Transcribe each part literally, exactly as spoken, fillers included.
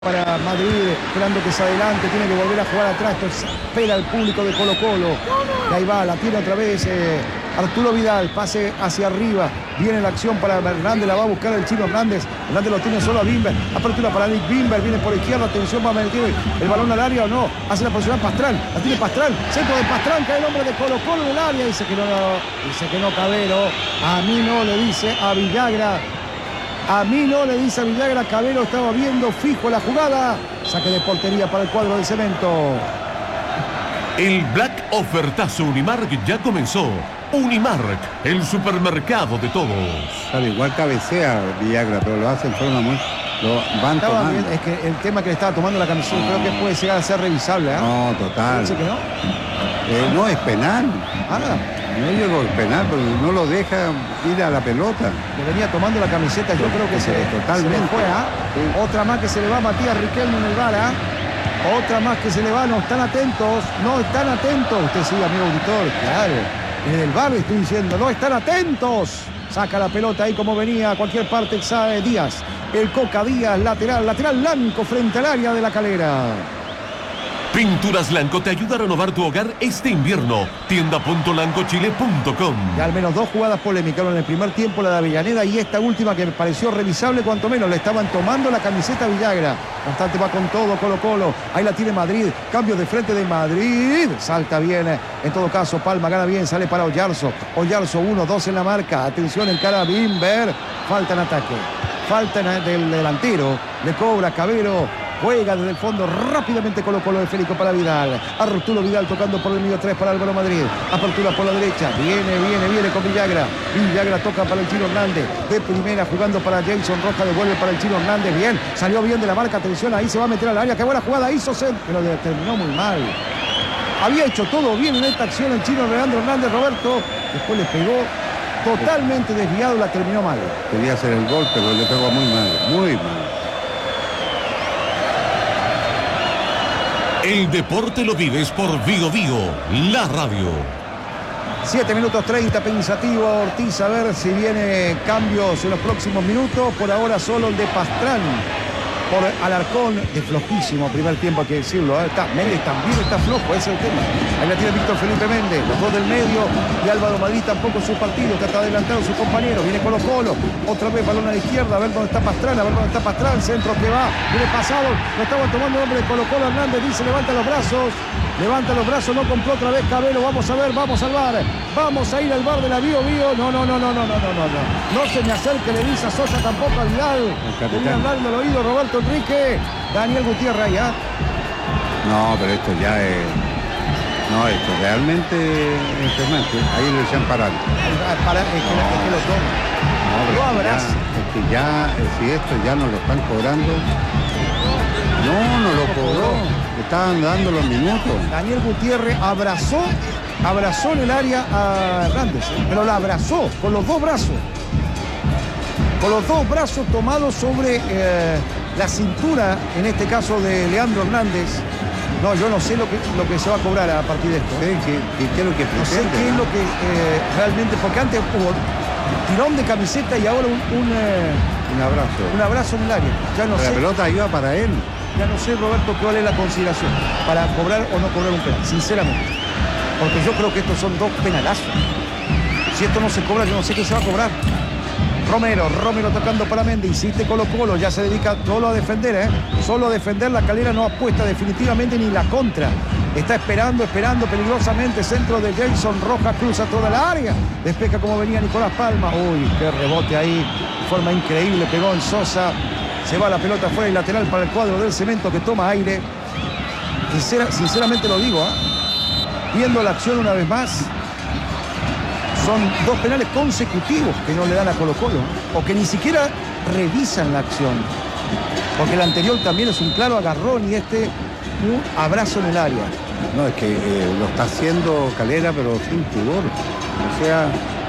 Para Madrid, esperando que se adelante, tiene que volver a jugar atrás, esto espera el público de Colo Colo. Y ahí va, la tiene otra vez eh, Arturo Vidal, pase hacia arriba, viene la acción para Hernández, la va a buscar el chino Hernández, Hernández lo tiene solo a Bimber, apertura para Nick Bimber, viene por izquierda, atención, va a meter el balón al área o no, hace la posición Pastrán, la tiene Pastrán, centro de Pastrán, cae el hombre de Colo Colo en el área, dice que no, dice que no Cabero, a mí no, le dice a Villagra. A mí no, le dice a Villagra, Cabero estaba viendo fijo la jugada. Saque de portería para el cuadro de Cemento. El Black Ofertazo Unimark ya comenzó. Unimark, el supermercado de todos. Claro, igual cabecea Villagra, pero lo hace en forma muy... Lo van estaba tomando. Bien, es que el tema que le estaba tomando la camiseta, no. Creo que puede llegar a ser revisable. ¿eh? No, total. ¿Dice que no? Eh, no, es penal. Ah, no llegó el penal, pero no lo deja ir a la pelota. Le venía tomando la camiseta, yo creo que se, totalmente. se le fue. ¿eh? Sí. Otra más que se le va a Matías Riquelme en el V A R. ¿eh? Otra más que se le va, no están atentos, no están atentos. Usted sí, amigo auditor, claro. En el V A R estoy diciendo, no están atentos. Saca la pelota ahí como venía, a cualquier parte sabe Díaz. El Coca Díaz, lateral, lateral blanco frente al área de La Calera. Pinturas Lanco te ayuda a renovar tu hogar este invierno. tienda punto lanco chile punto com. Y al menos dos jugadas polémicas en el primer tiempo, la de Avellaneda y esta última que me pareció revisable, cuanto menos. Le estaban tomando la camiseta a Villagra. Constante va con todo, Colo Colo. Ahí la tiene Madrid. Cambio de frente de Madrid. Salta bien. En todo caso, Palma gana bien. Sale para Oyarzo. Oyarzo uno dos en la marca. Atención en cara a Bimber. Falta en ataque. Falta en del delantero. Le cobra Cabero. Juega desde el fondo rápidamente Colo Colo de Federico para Vidal. Arturo Vidal tocando por el medio tres para Álvaro Madrid. Apertura por la derecha. Viene, viene, viene con Villagra. Villagra toca para el Chino Hernández. De primera jugando para Jason Rojas. Devuelve para el Chino Hernández. Bien. Salió bien de la marca. Atención, ahí se va a meter al área. Qué buena jugada hizo Sen, pero terminó muy mal. Había hecho todo bien en esta acción el Chino Leandro Hernández, Roberto. Después le pegó totalmente desviado. La terminó mal. Quería hacer el gol, pero le pegó muy mal. Muy mal. El deporte lo vives por Vigo Vigo, la radio. siete minutos treinta, pensativo Ortiz, a ver si viene cambios en los próximos minutos. Por ahora solo el de Pastrán. Por Alarcón, de flojísimo primer tiempo, hay que decirlo. ¿eh? Está, Méndez también está flojo, ese es el tema. Ahí la tiene Víctor Felipe Méndez, los dos del medio. Y Álvaro Madrid tampoco su partido, trata de adelantar a su compañero. Viene Colo Colo, otra vez balón a la izquierda, a ver dónde está Pastrán, a ver dónde está Pastrán. Centro que va, viene pasado, lo estaba tomando el hombre de Colo Colo. Hernández dice, levanta los brazos. Levanta los brazos, no compró otra vez Cabelo. Vamos a ver, vamos al bar. Vamos a ir al bar de la Bio Bio. No, no, no, no, no, no, no, no. No se me acerque, le dice a Sosa tampoco a Vidal. Venía hablando al oído Roberto Enrique. Daniel Gutiérrez ahí, ¿ah? No, pero esto ya es... No, esto realmente es enfermante. Ahí lo echan parando. Para, es, que, no. es que lo toma. No, pero lo ya, es que ya, si esto ya no lo están cobrando... No, no lo cobró. Le estaban dando los minutos. Daniel Gutiérrez abrazó, abrazó en el área a Hernández, ¿eh? Pero la abrazó con los dos brazos. Con los dos brazos tomados sobre eh, la cintura, en este caso de Leandro Hernández. No, yo no sé lo que, lo que se va a cobrar a partir de esto. ¿Qué, qué, qué es lo que No sé qué es lo que eh, realmente, porque antes hubo tirón de camiseta y ahora un, un, eh, un abrazo. Un abrazo en el área. Ya no Pero sé. La pelota iba para él. Ya no sé, Roberto, cuál es la consideración para cobrar o no cobrar un penal, sinceramente. Porque yo creo que estos son dos penalazos. Si esto no se cobra, yo no sé qué se va a cobrar. Romero, Romero tocando para Méndez, insiste Colo Colo, ya se dedica solo a defender, ¿eh? Solo a defender, La Calera no apuesta definitivamente ni la contra. Está esperando, esperando peligrosamente, centro de Jason Rojas, cruza toda la área, despeja como venía Nicolás Palma. Uy, qué rebote ahí, de forma increíble, pegó en Sosa. Se va la pelota fuera y lateral para el cuadro del Cemento que toma aire. Sincera, sinceramente lo digo, ¿eh? Viendo la acción una vez más, son dos penales consecutivos que no le dan a Colo Colo, ¿eh? O que ni siquiera revisan la acción. Porque el anterior también es un claro agarrón y este un abrazo en el área. No, es que eh, lo está haciendo Calera, pero sin pudor. O sea,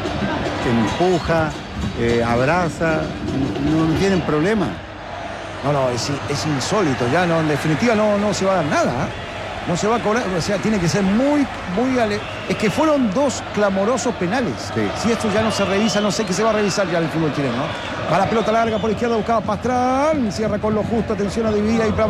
empuja, eh, abraza, no, no tienen problema. No, no, es, es insólito, ya no, en definitiva no, no se va a dar nada, ¿eh? No se va a cobrar, o sea, tiene que ser muy, muy... Ale... Es que fueron dos clamorosos penales. Sí. Si esto ya no se revisa, no sé qué se va a revisar ya el fútbol chileno, ¿no? Va la pelota larga por izquierda, buscaba Pastrán. Cierra con lo justo, atención a dividida y